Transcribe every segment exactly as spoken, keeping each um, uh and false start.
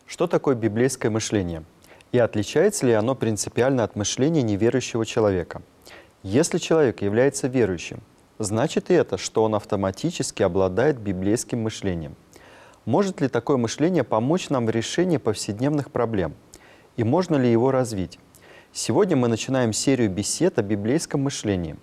Что такое библейское мышление? И отличается ли оно принципиально от мышления неверующего человека? Если человек является верующим, значит и это, что он автоматически обладает библейским мышлением. Может ли такое мышление помочь нам в решении повседневных проблем? И можно ли его развить? Сегодня мы начинаем серию бесед о библейском мышлении.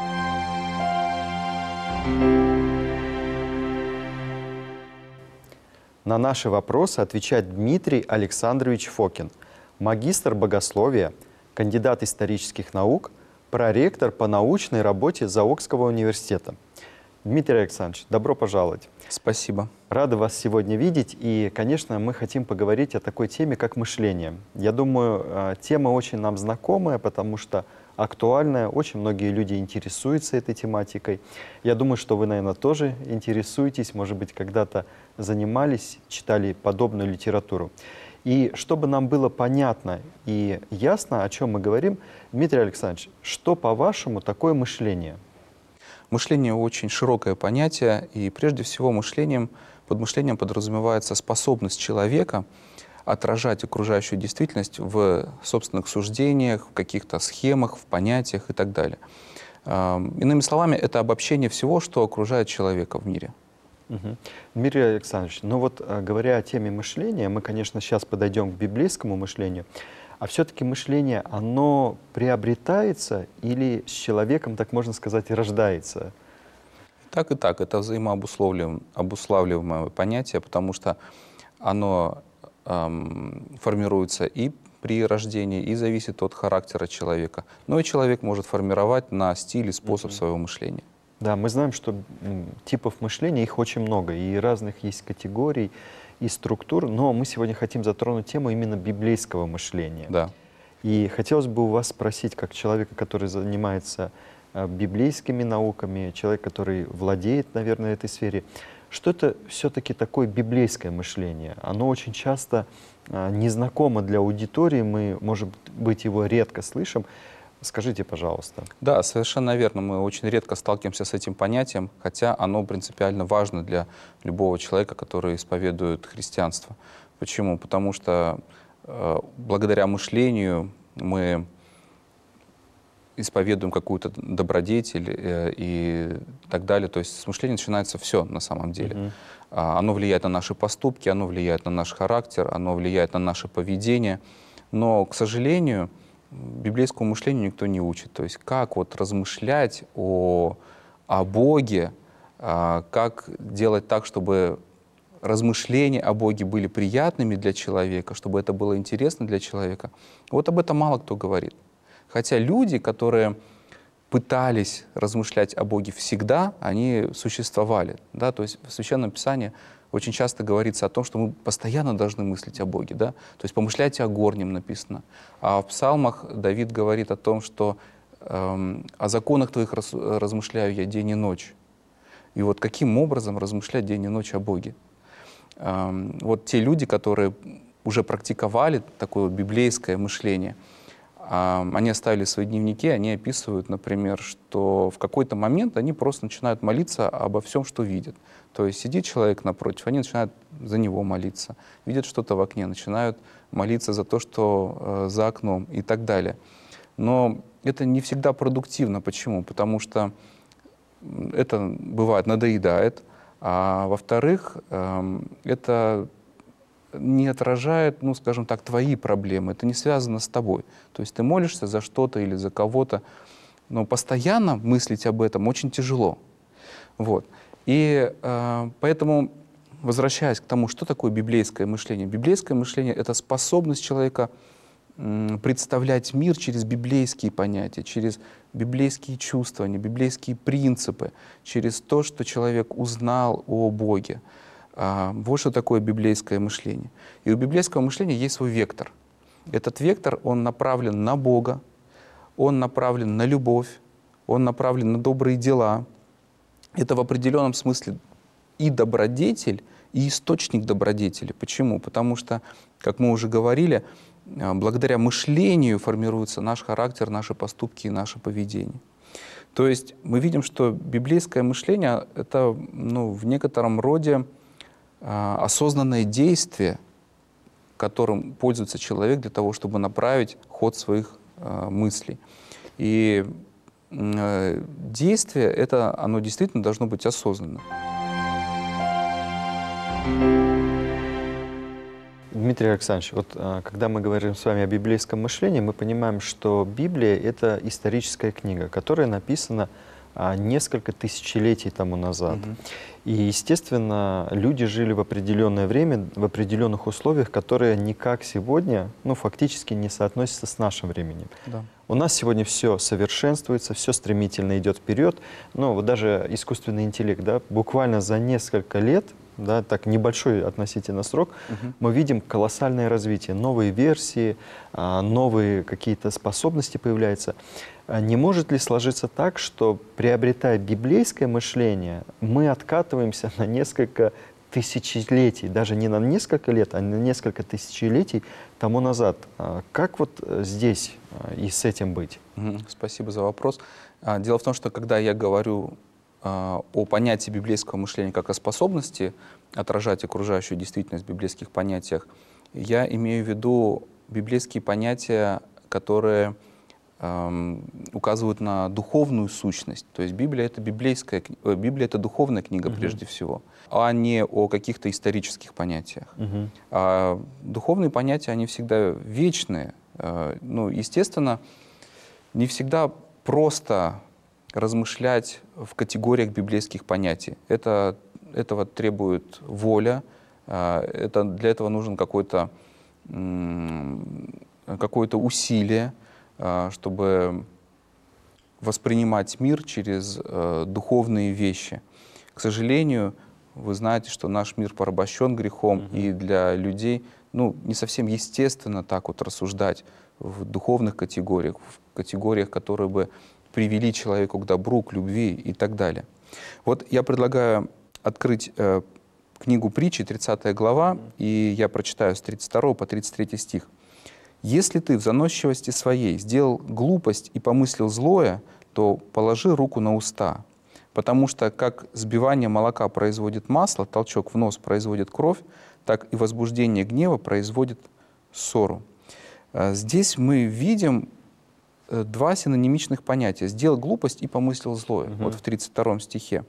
На наши вопросы отвечает Дмитрий Александрович Фокин, магистр богословия, кандидат исторических наук, проректор по научной работе Заокского университета. Дмитрий Александрович, добро пожаловать. Спасибо. Рады вас сегодня видеть. И, конечно, мы хотим поговорить о такой теме, как мышление. Я думаю, тема очень нам знакомая, потому что актуальная. Очень многие люди интересуются этой тематикой. Я думаю, что вы, наверное, тоже интересуетесь, может быть, когда-то занимались, читали подобную литературу. И чтобы нам было понятно и ясно, о чем мы говорим, Дмитрий Александрович, что, по-вашему, такое мышление? Мышление очень широкое понятие, и прежде всего мышлением, под мышлением подразумевается способность человека отражать окружающую действительность в собственных суждениях, в каких-то схемах, в понятиях и так далее. Иными словами, это обобщение всего, что окружает человека в мире. Угу. Дмитрий Александрович, ну вот говоря о теме мышления, мы, конечно, сейчас подойдем к библейскому мышлению, а все-таки мышление, оно приобретается или с человеком, так можно сказать, рождается? Так и так, это взаимообуславливаемое понятие, потому что оно эм, формируется и при рождении, и зависит от характера человека. Но и человек может формировать на стиль и способ mm-hmm. своего мышления. Да, мы знаем, что типов мышления, их очень много, и разных есть категорий и структур, но мы сегодня хотим затронуть тему именно библейского мышления. Да. И хотелось бы у вас спросить, как человека, который занимается библейскими науками, человек, который владеет, наверное, этой сфере, что это все-таки такое библейское мышление? Оно очень часто незнакомо для аудитории, мы, может быть, его редко слышим. Скажите, пожалуйста. Да, совершенно верно. Мы очень редко сталкиваемся с этим понятием, хотя оно принципиально важно для любого человека, который исповедует христианство. Почему? Потому что э, благодаря мышлению мы исповедуем какую-то добродетель э, и так далее. То есть с мышления начинается все на самом деле. Mm-hmm. а, оно влияет на наши поступки, оно влияет на наш характер, оно влияет на наше поведение. Но, к сожалению, библейскому мышлению никто не учит. То есть как вот размышлять о, о Боге, а, как делать так, чтобы размышления о Боге были приятными для человека, чтобы это было интересно для человека. Вот об этом мало кто говорит. Хотя люди, которые пытались размышлять о Боге всегда, они существовали. Да? То есть в Священном Писании очень часто говорится о том, что мы постоянно должны мыслить о Боге. Да? То есть помышляйте о горнем написано. А в Псалмах Давид говорит о том, что эм, о законах твоих раз, размышляю я день и ночь. И вот каким образом размышлять день и ночь о Боге? Эм, вот те люди, которые уже практиковали такое библейское мышление, они оставили свои дневники, они описывают, например, что в какой-то момент они просто начинают молиться обо всем, что видят. То есть сидит человек напротив, они начинают за него молиться. Видят что-то в окне, начинают молиться за то, что э, за окном и так далее. Но это не всегда продуктивно. Почему? Потому что это, бывает, надоедает. А во-вторых, э, это не отражает, ну, скажем так, твои проблемы. Это не связано с тобой. То есть ты молишься за что-то или за кого-то, но постоянно мыслить об этом очень тяжело. Вот. И э, поэтому, возвращаясь к тому, что такое библейское мышление. Библейское мышление — это способность человека м, представлять мир через библейские понятия, через библейские чувствования, библейские принципы, через то, что человек узнал о Боге. Вот что такое библейское мышление. И у библейского мышления есть свой вектор. Этот вектор, он направлен на Бога, он направлен на любовь, он направлен на добрые дела. Это в определенном смысле и добродетель, и источник добродетели. Почему? Потому что, как мы уже говорили, благодаря мышлению формируется наш характер, наши поступки и наше поведение. То есть мы видим, что библейское мышление — это, ну, в некотором роде осознанное действие, которым пользуется человек для того, чтобы направить ход своих э, мыслей. И э, действие, это, оно действительно должно быть осознанно. Дмитрий Александрович, вот а, когда мы говорим с вами о библейском мышлении, мы понимаем, что Библия — это историческая книга, которая написана а, несколько тысячелетий тому назад. Мгм. И, естественно, люди жили в определенное время, в определенных условиях, которые никак сегодня, ну, фактически не соотносятся с нашим временем. Да. У нас сегодня все совершенствуется, все стремительно идет вперед. Ну, вот даже искусственный интеллект, да, буквально за несколько лет, да, так небольшой относительно срок, Мгм. мы видим колоссальное развитие, новые версии, а, новые какие-то способности появляются. А не может ли сложиться так, что, приобретая библейское мышление, мы откатываемся на несколько тысячелетий, даже не на несколько лет, а на несколько тысячелетий тому назад? А как вот э, здесь а, и с этим быть? Мгм. Спасибо за вопрос. А, Дело в том, что когда я говорю а, о понятии библейского мышления как о способности отражать окружающую действительность в библейских понятиях, я имею в виду библейские понятия, которые эм, указывают на духовную сущность. То есть Библия — это библейская, кни- э, Библия — это духовная книга Мгм. прежде всего, а не о каких-то исторических понятиях. Мгм. А духовные понятия, они всегда вечные. Э, Ну, естественно, не всегда просто размышлять в категориях библейских понятий. Это, этого требует воля, а, это, для этого нужен какой-то м, какое-то усилие, а, чтобы воспринимать мир через э, духовные вещи. К сожалению, вы знаете, что наш мир порабощен грехом, Мгм. и для людей ну, не совсем естественно так вот рассуждать в духовных категориях, в категориях, которые бы привели человека к добру, к любви и так далее. Вот я предлагаю открыть э, книгу притчи, тридцатая глава, и я прочитаю с тридцать второго по тридцать третий стих. «Если ты в заносчивости своей сделал глупость и помыслил злое, то положи руку на уста, потому что как сбивание молока производит масло, толчок в нос производит кровь, так и возбуждение гнева производит ссору». Э, Здесь мы видим э, два синонимичных понятия: «сделал глупость» и «помыслил злое», Мгм. вот в тридцать втором стихе.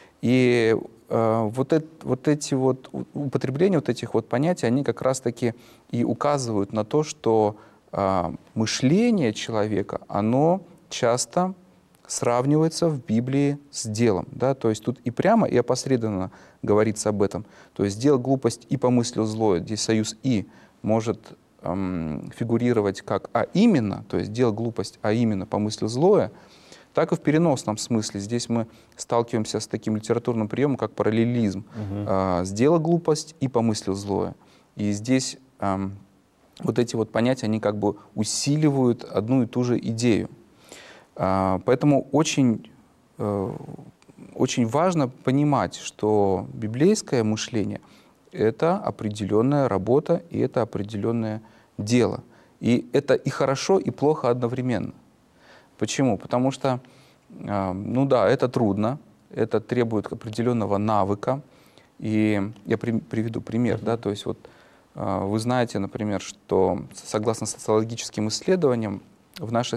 И э, вот, эт- вот эти вот у- употребления вот этих вот понятий, они как раз-таки и указывают на то, что а, мышление человека, оно часто сравнивается в Библии с делом. Да? То есть тут и прямо, и опосредованно говорится об этом. То есть «сделал глупость и помыслил злое». Здесь союз «и» может эм, фигурировать как «а именно», то есть «сделал глупость, а именно помыслил злое», так и в переносном смысле. Здесь мы сталкиваемся с таким литературным приемом, как параллелизм. Мгм. А, «Сделал глупость и помыслил злое». И здесь ам, вот эти вот понятия, они как бы усиливают одну и ту же идею. А, Поэтому очень, э, очень важно понимать, что библейское мышление — это определенная работа, и это определенное дело. И это и хорошо, и плохо одновременно. Почему? Потому что, э, ну да, это трудно, это требует определенного навыка. И я при- приведу пример. Мгм. Да, то есть вот э, вы знаете, например, что согласно социологическим исследованиям в нашей